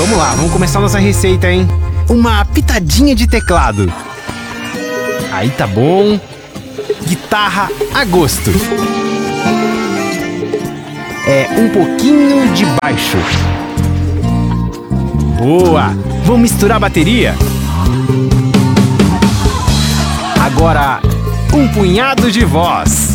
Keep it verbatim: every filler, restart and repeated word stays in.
Vamos lá, vamos começar nossa receita, hein? Uma pitadinha de teclado. Aí tá bom. Guitarra a gosto. É um pouquinho de baixo. Boa! Vamos misturar a bateria? Agora, um punhado de voz.